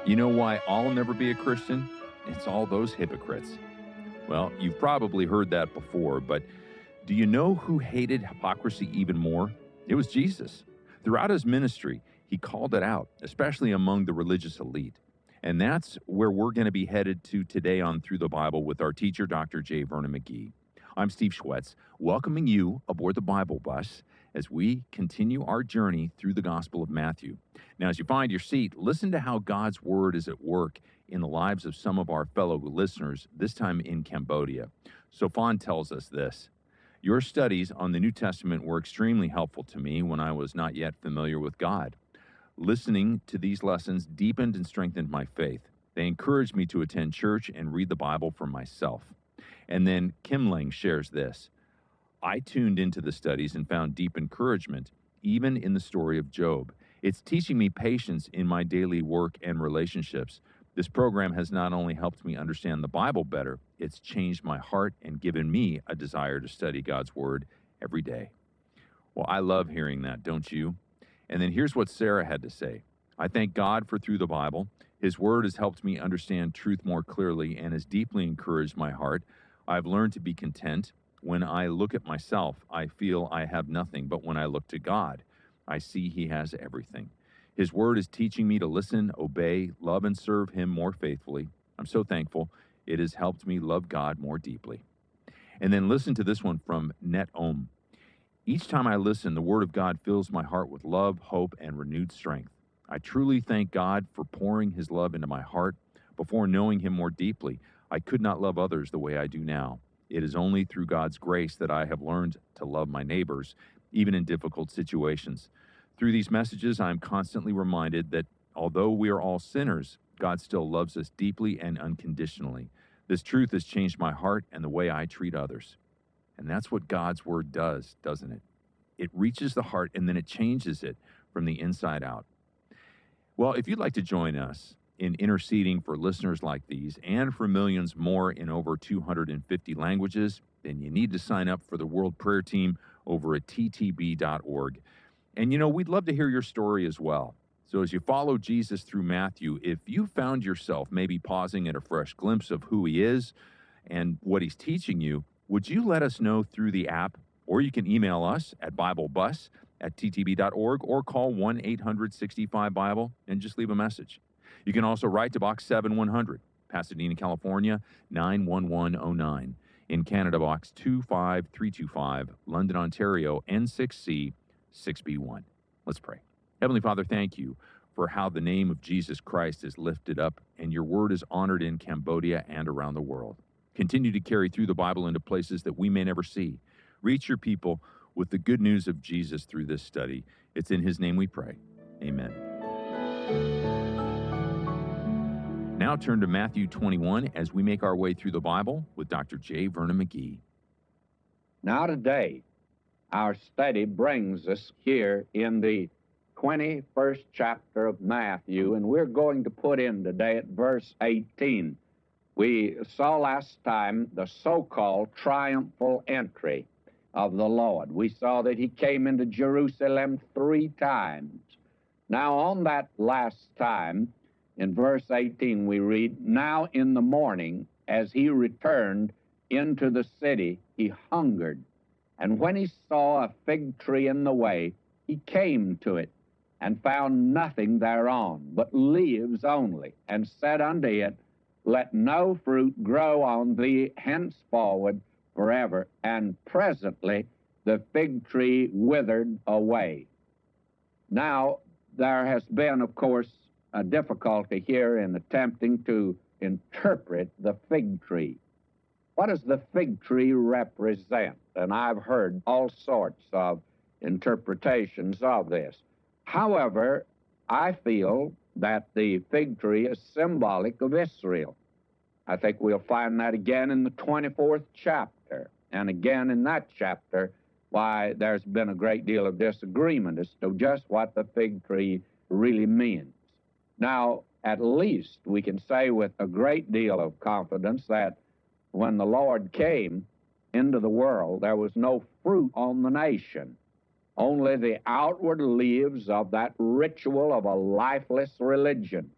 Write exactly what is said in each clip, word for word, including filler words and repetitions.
You know why I'll never be a Christian? It's all those hypocrites. Well, you've probably heard that before, but do you know who hated hypocrisy even more? It was Jesus. Throughout his ministry, he called it out, especially among the religious elite. And that's where we're going to be headed to today on Through the Bible with our teacher, Doctor J. Vernon McGee. I'm Steve Schwetz, welcoming you aboard the Bible bus as we continue our journey through the Gospel of Matthew. Now, as you find your seat, listen to how God's Word is at work in the lives of some of our fellow listeners, this time in Cambodia. Sophan tells us this: "Your studies on the New Testament were extremely helpful to me when I was not yet familiar with God. Listening to these lessons deepened and strengthened my faith. They encouraged me to attend church and read the Bible for myself." And then Kim Lang shares this: "I tuned into the studies and found deep encouragement, even in the story of Job. It's teaching me patience in my daily work and relationships. This program has not only helped me understand the Bible better, it's changed my heart and given me a desire to study God's Word every day." Well, I love hearing that, don't you? And then here's what Sarah had to say: "I thank God for Through the Bible. His Word has helped me understand truth more clearly and has deeply encouraged my heart. I've learned to be content. When I look at myself, I feel I have nothing, but when I look to God, I see He has everything. His Word is teaching me to listen, obey, love, and serve Him more faithfully. I'm so thankful. It has helped me love God more deeply." And then listen to this one from Net Om. "Each time I listen, the Word of God fills my heart with love, hope, and renewed strength. I truly thank God for pouring His love into my heart. Before knowing Him more deeply, I could not love others the way I do now. It is only through God's grace that I have learned to love my neighbors, even in difficult situations. Through these messages, I am constantly reminded that although we are all sinners, God still loves us deeply and unconditionally. This truth has changed my heart and the way I treat others." And that's what God's Word does, doesn't it? It reaches the heart and then it changes it from the inside out. Well, if you'd like to join us in interceding for listeners like these and for millions more in over two hundred fifty languages, then you need to sign up for the World Prayer Team over at T T B dot org. And, you know, we'd love to hear your story as well. So as you follow Jesus through Matthew, if you found yourself maybe pausing at a fresh glimpse of who He is and what He's teaching you, would you let us know through the app? Or you can email us at BibleBus at T T B dot org or call one eight hundred sixty-five Bible and just leave a message. You can also write to Box seven one hundred, Pasadena, California, nine one one oh nine. In Canada, Box two five three two five, London, Ontario, N six C six B one. Let's pray. Heavenly Father, thank you for how the name of Jesus Christ is lifted up and your word is honored in Cambodia and around the world. Continue to carry through the Bible into places that we may never see. Reach your people with the good news of Jesus through this study. It's in His name we pray. Amen. Now turn to Matthew twenty-one as we make our way through the Bible with Doctor J. Vernon McGee. Now today, our study brings us here in the twenty-first chapter of Matthew, and we're going to put in today at verse eighteen. We saw last time the so-called triumphal entry of the Lord. We saw that He came into Jerusalem three times. Now on that last time, in verse eighteen, we read, "Now in the morning, as He returned into the city, He hungered. And when He saw a fig tree in the way, He came to it, and found nothing thereon, but leaves only, and said unto it, Let no fruit grow on thee henceforward forever. And presently the fig tree withered away." Now, there has been, of course, a difficulty here in attempting to interpret the fig tree. What does the fig tree represent? And I've heard all sorts of interpretations of this. However, I feel that the fig tree is symbolic of Israel. I think we'll find that again in the twenty-fourth chapter. And again in that chapter, why there's been a great deal of disagreement as to just what the fig tree really means. Now, at least we can say with a great deal of confidence that when the Lord came into the world, there was no fruit on the nation, only the outward leaves of that ritual of a lifeless religion.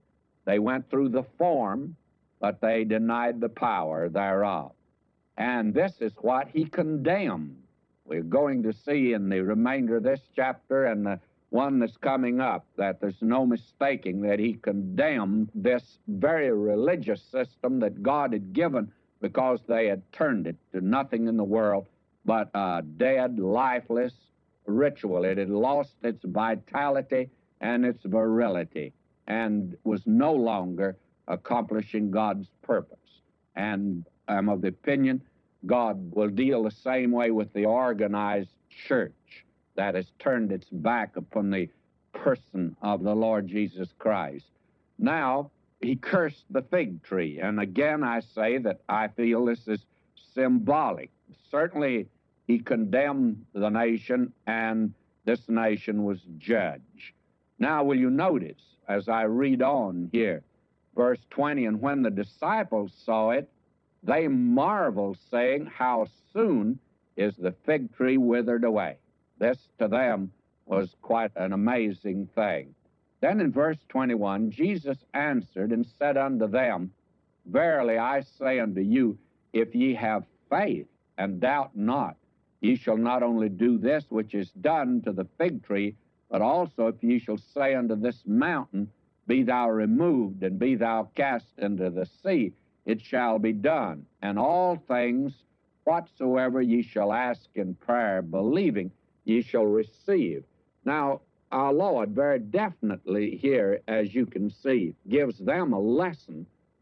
They went through the form, but they denied the power thereof. And this is what he condemned. We're going to see in the remainder of this chapter and the one that's coming up that there's no mistaking that he condemned this very religious system that God had given because they had turned it to nothing in the world but a dead, lifeless ritual. It had lost its vitality and its virility and was no longer accomplishing God's purpose. And I'm of the opinion God will deal the same way with the organized church that has turned its back upon the person of the Lord Jesus Christ. Now, he cursed the fig tree. And again, I say that I feel this is symbolic. Certainly, he condemned the nation, and this nation was judged. Now, will you notice, as I read on here, verse twenty, and when the disciples saw it, they marveled, saying, how soon is the fig tree withered away. This to them was quite an amazing thing. Then in verse twenty-one, Jesus answered and said unto them, verily I say unto you, if ye have faith and doubt not, ye shall not only do this which is done to the fig tree, but also if ye shall say unto this mountain, be thou removed, and be thou cast into the sea, it shall be done. And all things whatsoever ye shall ask in prayer, believing, ye shall receive. Now, our Lord very definitely here, as you can see, gives them a lesson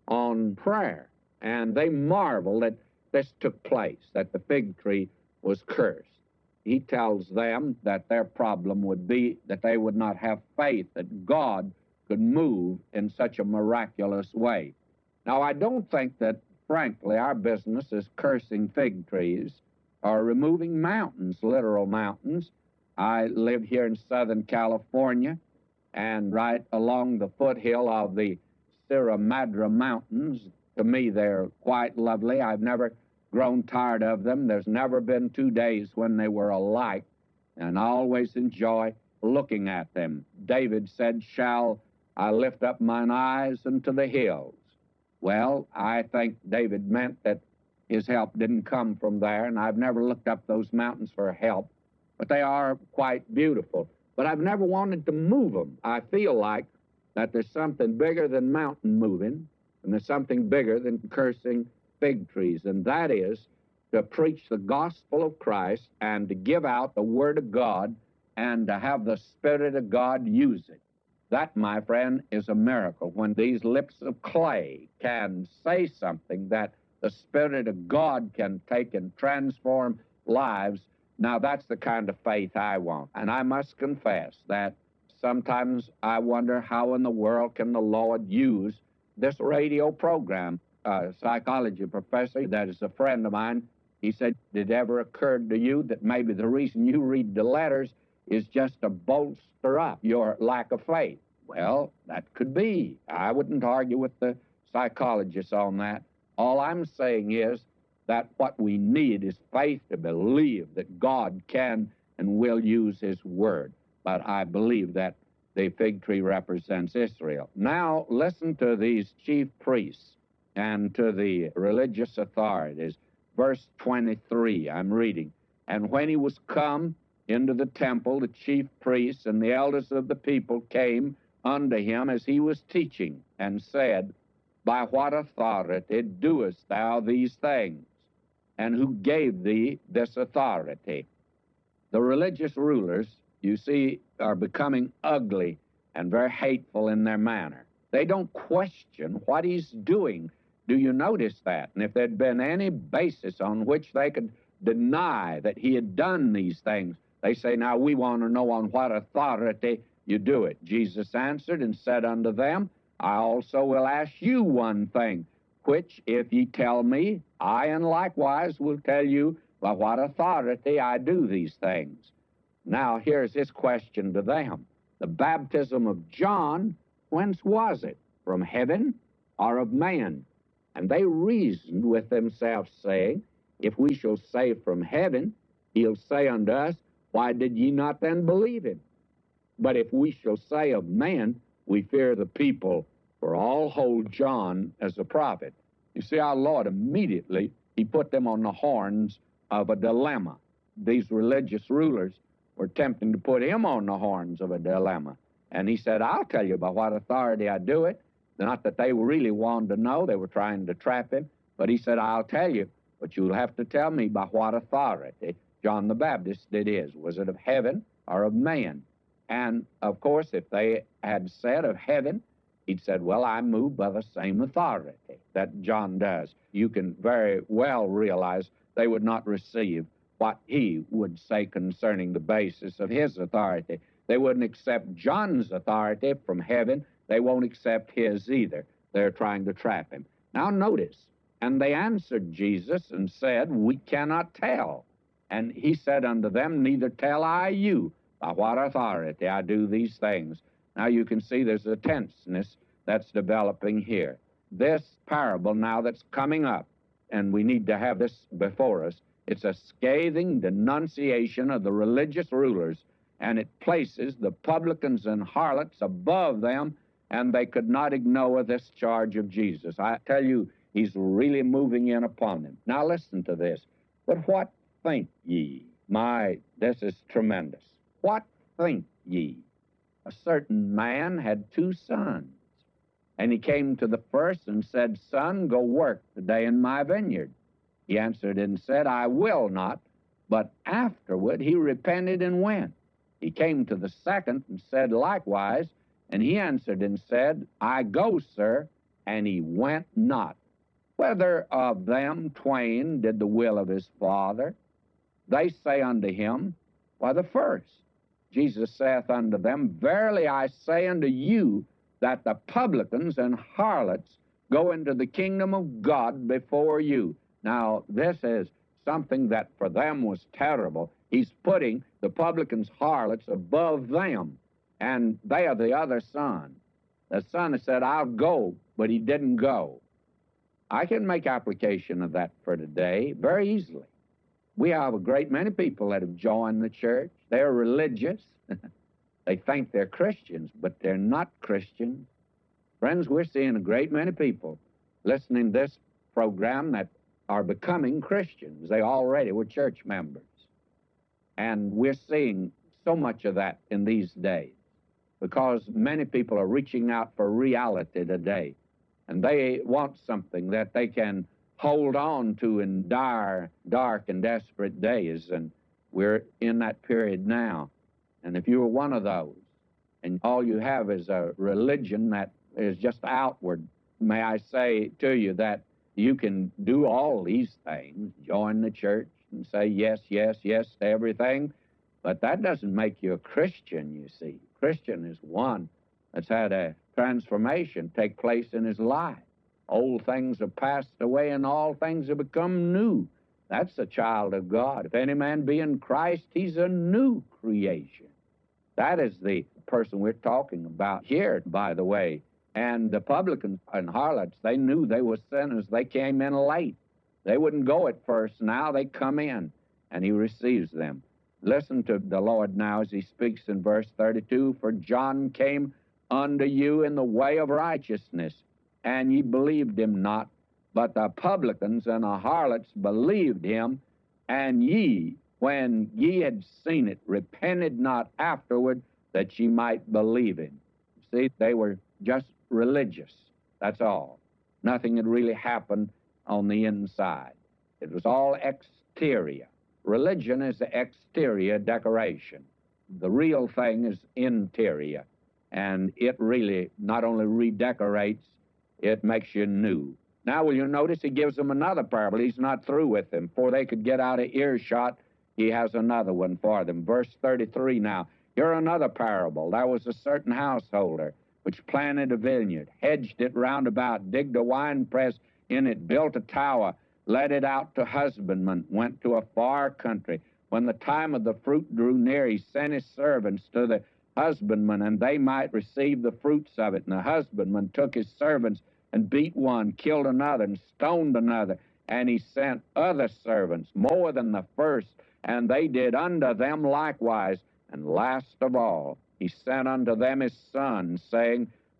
on prayer. And they marvel that this took place, that the fig tree was cursed. He tells them that their problem would be that they would not have faith that God could move in such a miraculous way. Now, I don't think that, frankly, our business is cursing fig trees or removing mountains, literal mountains. I live here in Southern California, and right along the foothill of the Sierra Madre Mountains. To me, they're quite lovely. I've never grown tired of them. There's never been two days when they were alike, and I always enjoy looking at them. David said, shall I lift up mine eyes unto the hills? Well, I think David meant that his help didn't come from there, and I've never looked up those mountains for help, but they are quite beautiful. But I've never wanted to move them. I feel like that there's something bigger than mountain moving, and there's something bigger than cursing fig trees, and that is to preach the gospel of Christ and to give out the word of God and to have the Spirit of God use it. That, my friend, is a miracle. When these lips of clay can say something that the Spirit of God can take and transform lives, now that's the kind of faith I want. And I must confess that sometimes I wonder how in the world can the Lord use this radio program. A psychology professor that is a friend of mine, he said, did it ever occur to you that maybe the reason you read the letters is just to bolster up your lack of faith? Well, that could be. I wouldn't argue with the psychologists on that. All I'm saying is that what we need is faith to believe that God can and will use his word. But I believe that the fig tree represents Israel. Now, listen to these chief priests and to the religious authorities. Verse twenty-three, I'm reading. And when he was come into the temple, the chief priests and the elders of the people came unto him as he was teaching, and said, by what authority doest thou these things? And who gave thee this authority? The religious rulers, you see, are becoming ugly and very hateful in their manner. They don't question what he's doing. Do you notice that? And if there'd been any basis on which they could deny that he had done these things, they say, now we want to know on what authority you do it. Jesus answered and said unto them, I also will ask you one thing, which if ye tell me, I and likewise will tell you by what authority I do these things. Now here's his question to them. The baptism of John, whence was it? From heaven or of man? And they reasoned with themselves, saying, if we shall say from heaven, he'll say unto us, why did ye not then believe him? But if we shall say of man, we fear the people for all hold John as a prophet. You see, our Lord immediately, he put them on the horns of a dilemma. These religious rulers were attempting to put him on the horns of a dilemma. And he said, I'll tell you by what authority I do it. Not that they really wanted to know. They were trying to trap him. But he said, I'll tell you, but you'll have to tell me by what authority. John the Baptist did his. Was it of heaven or of man? And, of course, if they had said of heaven, he'd said, well, I move by the same authority that John does. You can very well realize they would not receive what he would say concerning the basis of his authority. They wouldn't accept John's authority from heaven. They won't accept his either. They're trying to trap him. Now notice, and they answered Jesus and said, we cannot tell. And he said unto them, neither tell I you by what authority I do these things. Now you can see there's a tenseness that's developing here. This parable now that's coming up, and we need to have this before us, it's a scathing denunciation of the religious rulers, and it places the publicans and harlots above them, and they could not ignore this charge of Jesus. I tell you, he's really moving in upon them. Now listen to this. But what think ye? My, this is tremendous. What think ye? A certain man had two sons, and he came to the first and said, Son, go work today in my vineyard. He answered and said, I will not. But afterward he repented and went. He came to the second and said likewise, and he answered and said, I go, sir, and he went not. Whether of them twain did the will of his father? They say unto him, Why, the first. Jesus saith unto them, Verily I say unto you, that the publicans and harlots go into the kingdom of God before you. Now, this is something that for them was terrible. He's putting the publicans, harlots, above them, and they are the other son. The son has said, I'll go, but he didn't go. I can make application of that for today very easily. We have a great many people that have joined the church. They're religious. They think they're Christians, but they're not Christians. Friends, we're seeing a great many people listening to this program that are becoming Christians. They already were church members. And we're seeing so much of that in these days because many people are reaching out for reality today. And they want something that they can hold on to in dire, dark, and desperate days. And we're in that period now. And if you were one of those, and all you have is a religion that is just outward, may I say to you that you can do all these things, join the church and say yes, yes, yes to everything, but that doesn't make you a Christian, you see. Christian is one that's had a transformation take place in his life. Old things have passed away and all things have become new. That's a child of God. If any man be in Christ, he's a new creation. That is the person we're talking about here, by the way. And the publicans and harlots, they knew they were sinners. They came in late. They wouldn't go at first. Now they come in, and he receives them. Listen to the Lord now as he speaks in verse thirty-two. For John came unto you in the way of righteousness, and ye believed him not. But the publicans and the harlots believed him, and ye, when ye had seen it, repented not afterward that ye might believe him. See, they were just religious. That's all. Nothing had really happened on the inside. It was all exterior. Religion is the exterior decoration. The real thing is interior. And it really not only redecorates, it makes you new. Now, will you notice he gives them another parable? He's not through with them. Before they could get out of earshot, he has another one for them. Verse thirty-three now. Here another parable. There was a certain householder which planted a vineyard, hedged it round about, digged a winepress in it, built a tower, let it out to husbandmen, went to a far country. When the time of the fruit drew near, he sent his servants to the husbandmen, and they might receive the fruits of it. And the husbandman took his servants and beat one, killed another, and stoned another. And he sent other servants, more than the first, and they did unto them likewise. And last of all, he sent unto them his son, saying,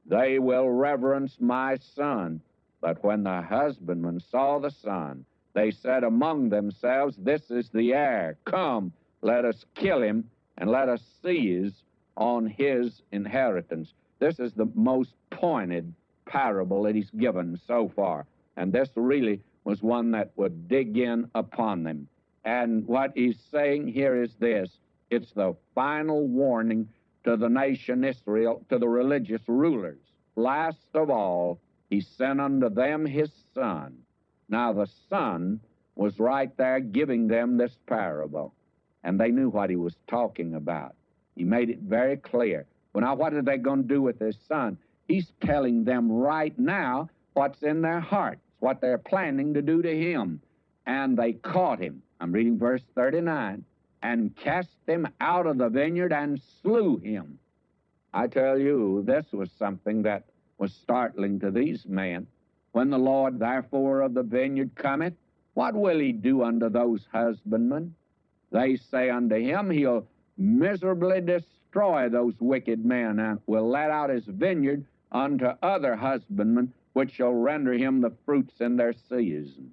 they will reverence my son. But when the husbandmen saw the son, they said among themselves, This is the heir. Come, let us kill him, and let us seize on his inheritance. This is the most pointed parable that he's given so far. And this really was one that would dig in upon them. And what he's saying here is this. It's the final warning to the nation Israel, to the religious rulers. Last of all, he sent unto them his son. Now the son was right there giving them this parable, and they knew what he was talking about. He made it very clear. Well, now what are they going to do with his son? He's telling them right now what's in their hearts, what they're planning to do to him. And they caught him. I'm reading verse thirty-nine. And cast him out of the vineyard and slew him. I tell you, this was something that was startling to these men. When the Lord, therefore, of the vineyard cometh, what will he do unto those husbandmen? They say unto him, he'll miserably destroy those wicked men, and will let out his vineyard unto other husbandmen, which shall render him the fruits in their season.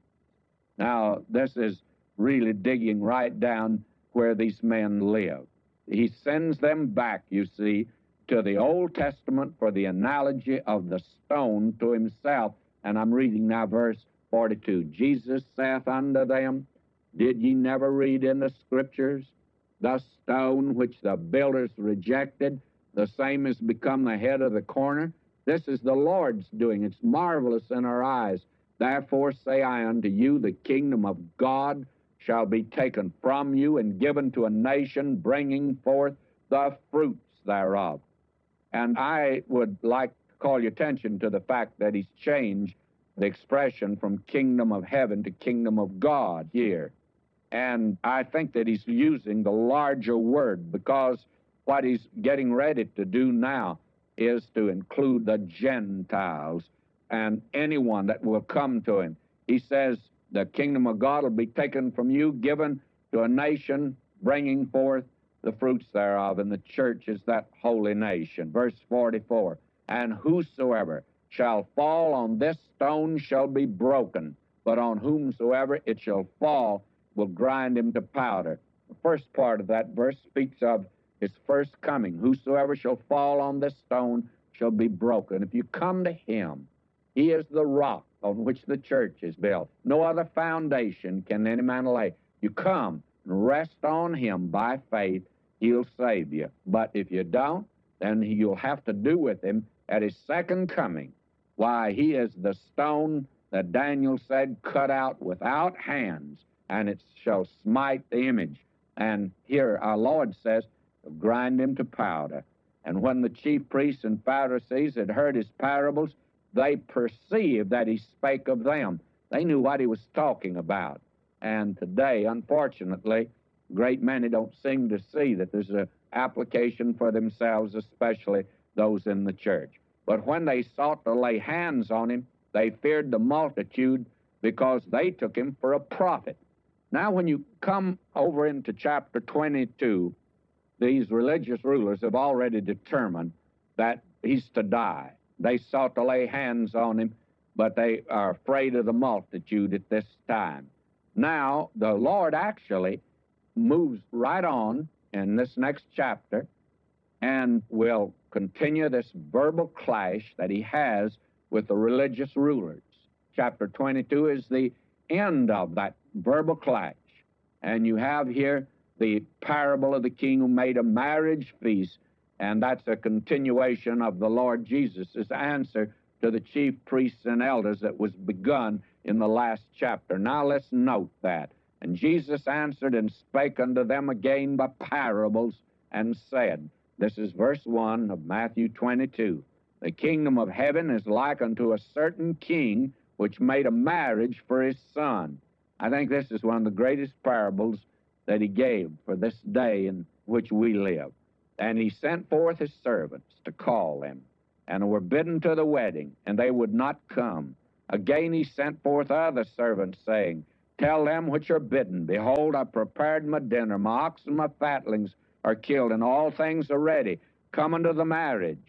Now, this is really digging right down where these men live. He sends them back, you see, to the Old Testament for the analogy of the stone to himself. And I'm reading now verse forty-two. Jesus saith unto them, Did ye never read in the Scriptures, the stone which the builders rejected, the same has become the head of the corner? This is the Lord's doing. It's marvelous in our eyes. Therefore say I unto you, the kingdom of God shall be taken from you and given to a nation, bringing forth the fruits thereof. And I would like to call your attention to the fact that he's changed the expression from kingdom of heaven to kingdom of God here. And I think that he's using the larger word, because what he's getting ready to do now is to include the Gentiles and anyone that will come to him. He says, the kingdom of God will be taken from you, given to a nation, bringing forth the fruits thereof. And the church is that holy nation. Verse forty-four, and whosoever shall fall on this stone shall be broken, but on whomsoever it shall fall will grind him to powder. The first part of that verse speaks of his first coming. Whosoever shall fall on this stone shall be broken. If you come to him, he is the rock on which the church is built. No other foundation can any man lay. You come and rest on him by faith, he'll save you. But if you don't, then you'll have to do with him at his second coming. Why, he is the stone that Daniel said cut out without hands, and it shall smite the image. And here our Lord says, grind him to powder. And when the chief priests and Pharisees had heard his parables, they perceived that he spake of them. They knew what he was talking about. And today, unfortunately, a great many don't seem to see that there's an application for themselves, especially those in the church. But when they sought to lay hands on him, they feared the multitude, because they took him for a prophet. Now, when you come over into chapter twenty-two, these religious rulers have already determined that he's to die. They sought to lay hands on him, but they are afraid of the multitude at this time. Now, the Lord actually moves right on in this next chapter and will continue this verbal clash that he has with the religious rulers. Chapter twenty-two is the end of that verbal clash. And you have here the parable of the king who made a marriage feast, and that's a continuation of the Lord Jesus' answer to the chief priests and elders that was begun in the last chapter. Now let's note that. And Jesus answered and spake unto them again by parables, and said, this is verse one of Matthew twenty-two, the kingdom of heaven is like unto a certain king which made a marriage for his son. I think this is one of the greatest parables that he gave for this day in which we live. And he sent forth his servants to call them, and were bidden to the wedding, and they would not come. Again he sent forth other servants, saying, tell them which are bidden, behold, I prepared my dinner, my oxen, my fatlings are killed, and all things are ready. Come unto the marriage.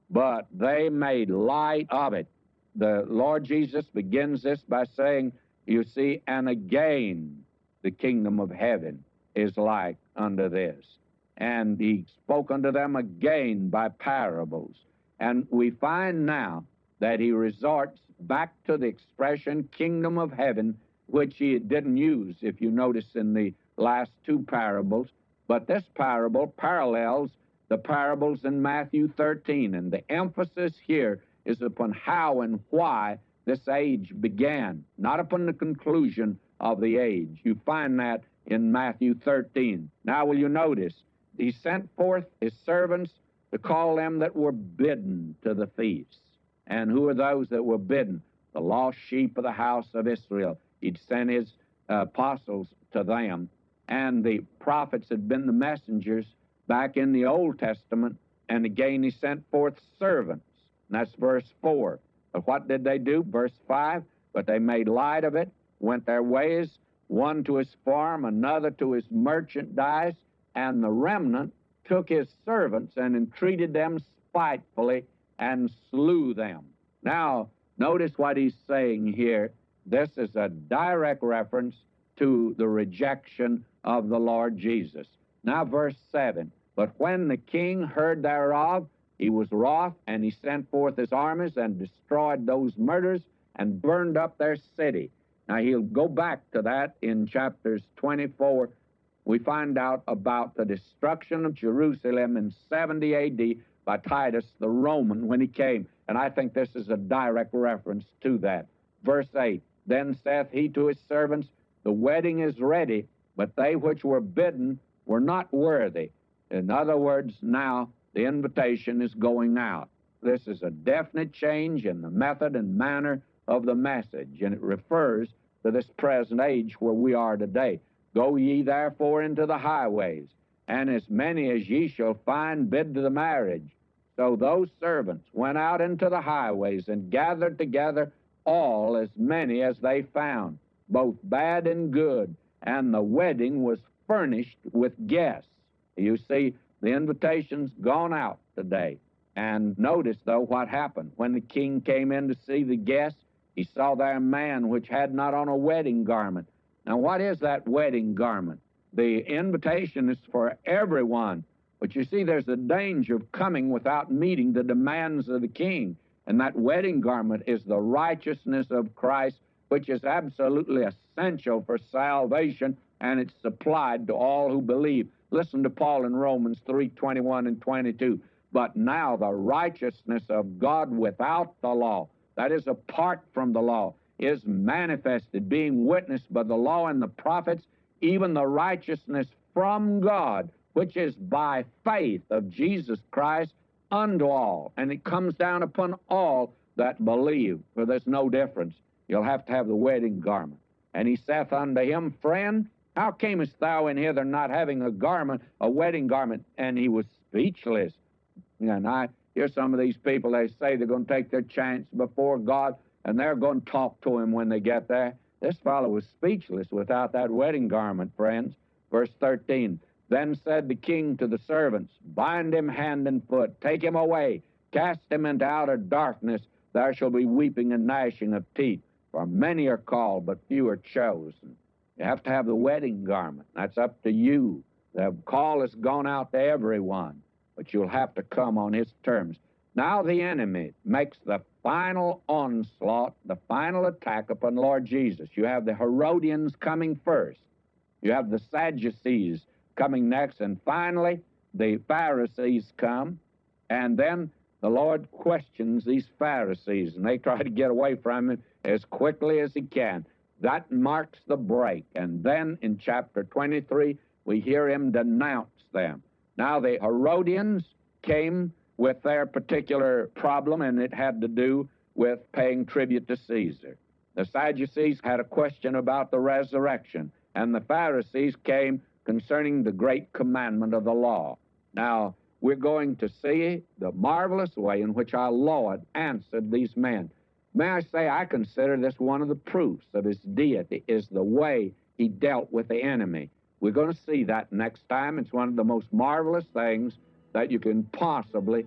but they made light of it. The Lord Jesus begins this by saying, you see, and again the kingdom of heaven is like unto this. And he spoke unto them again by parables. And we find now that he resorts back to the expression kingdom of heaven, which he didn't use, if you notice, in the last two parables. But this parable parallels the parables in Matthew thirteen, and the emphasis here is upon how and why this age began, not upon the conclusion of the age. You find that in Matthew thirteen. Now, will you notice, he sent forth his servants to call them that were bidden to the feast. And who are those that were bidden? The lost sheep of the house of Israel. He'd sent his uh, apostles to them, and the prophets had been the messengers back in the Old Testament, and again he sent forth servants. And that's verse four. But what did they do? Verse five, but they made light of it, went their ways, one to his farm, another to his merchandise, and the remnant took his servants and entreated them spitefully and slew them. Now, notice what he's saying here. This is a direct reference to the rejection of the Lord Jesus. Now, verse seven, but when the king heard thereof, he was wroth, and he sent forth his armies and destroyed those murders and burned up their city. Now, he'll go back to that in chapters twenty-four. We find out about the destruction of Jerusalem in seventy A D by Titus the Roman when he came. And I think this is a direct reference to that. Verse eight, then saith he to his servants, the wedding is ready, but they which were bidden were not worthy. In other words, now the invitation is going out. This is a definite change in the method and manner of the message, and it refers to this present age where we are today. Go ye therefore into the highways, and as many as ye shall find bid to the marriage. So those servants went out into the highways and gathered together all as many as they found, both bad and good, and the wedding was furnished with guests. You see, the invitation's gone out today. And notice, though, what happened. When the king came in to see the guests, he saw there a man which had not on a wedding garment. Now, what is that wedding garment? The invitation is for everyone. But you see, there's a danger of coming without meeting the demands of the king. And that wedding garment is the righteousness of Christ, which is absolutely essential for salvation, and it's supplied to all who believe. Listen to Paul in Romans three, twenty-one and twenty-two. But now the righteousness of God without the law, that is apart from the law, is manifested, being witnessed by the law and the prophets, even the righteousness from God, which is by faith of Jesus Christ unto all. And it comes down upon all that believe, for there's no difference. You'll have to have the wedding garment. And he saith unto him, friend, how camest thou in hither not having a garment, a wedding garment? And he was speechless. And I hear some of these people, they say they're going to take their chance before God, and they're going to talk to him when they get there. This fellow was speechless without that wedding garment, friends. Verse thirteen, then said the king to the servants, bind him hand and foot, take him away, cast him into outer darkness, there shall be weeping and gnashing of teeth. For many are called, but few are chosen. You have to have the wedding garment. That's up to you. The call has gone out to everyone, but you'll have to come on his terms. Now the enemy makes the final onslaught, the final attack upon Lord Jesus. You have the Herodians coming first. You have the Sadducees coming next, and finally the Pharisees come, and then the Lord questions these Pharisees, and they try to get away from him as quickly as he can. That marks the break. And then in chapter twenty-three, we hear him denounce them. Now, the Herodians came with their particular problem, and it had to do with paying tribute to Caesar. The Sadducees had a question about the resurrection, and the Pharisees came concerning the great commandment of the law. Now, we're going to see the marvelous way in which our Lord answered these men. May I say, I consider this one of the proofs of his deity, is the way he dealt with the enemy. We're going to see that next time. It's one of the most marvelous things that you can possibly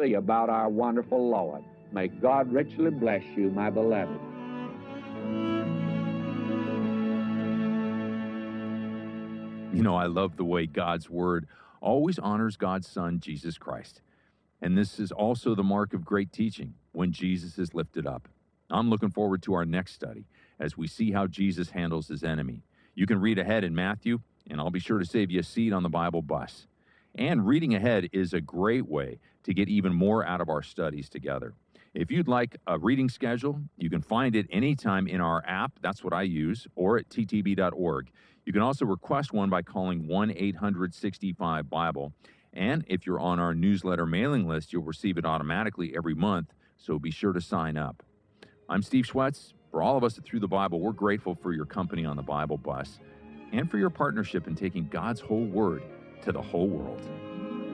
see about our wonderful Lord. May God richly bless you, my beloved. You know, I love the way God's Word always honors God's Son, Jesus Christ. And this is also the mark of great teaching, when Jesus is lifted up. I'm looking forward to our next study as we see how Jesus handles his enemy. You can read ahead in Matthew, and I'll be sure to save you a seat on the Bible bus. And reading ahead is a great way to get even more out of our studies together. If you'd like a reading schedule, you can find it anytime in our app. That's what I use, or at t t b dot org. You can also request one by calling one eight hundred sixty-five Bible. And if you're on our newsletter mailing list, you'll receive it automatically every month, so be sure to sign up. I'm Steve Schwetz. For all of us at Through the Bible, we're grateful for your company on the Bible bus and for your partnership in taking God's whole word to the whole world.